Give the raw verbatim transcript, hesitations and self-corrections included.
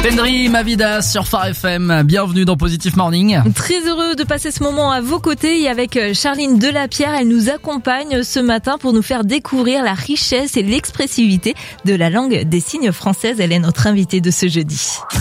Pendry, Mavida sur Phare F M, bienvenue dans Positive Morning. Très heureux de passer ce moment à vos côtés et avec Charline Delapierre, elle nous accompagne ce matin pour nous faire découvrir la richesse et l'expressivité de la langue des signes française. Elle est notre invitée de ce jeudi.